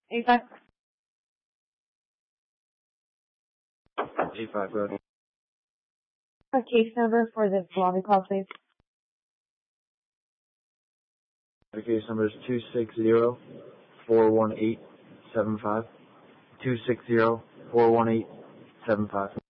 85. 85, go ahead. A case number for this lobby call, please. The case number is 260-418-75. 260-418-75.